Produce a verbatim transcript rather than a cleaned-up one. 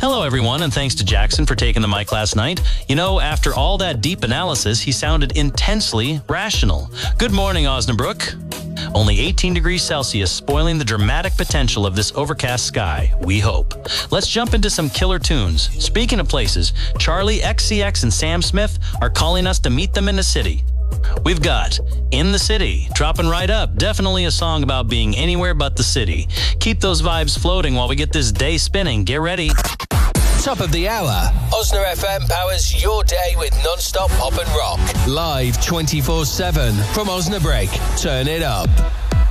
Hello, everyone, and thanks to Jackson for taking the mic last night. You know, after all that deep analysis, he sounded intensely rational. Good morning, Osnabrück. Only eighteen degrees Celsius, spoiling the dramatic potential of this overcast sky, we hope. Let's jump into some killer tunes. Speaking of places, Charlie, X C X, and Sam Smith are calling us to meet them in the city. We've got In the City, dropping right up. Definitely a song about being anywhere but the city. Keep those vibes floating while we get this day spinning. Get ready. Top of the hour. Osna F M powers your day with non-stop pop and rock. Live twenty-four seven from Osnabrück. Turn it up.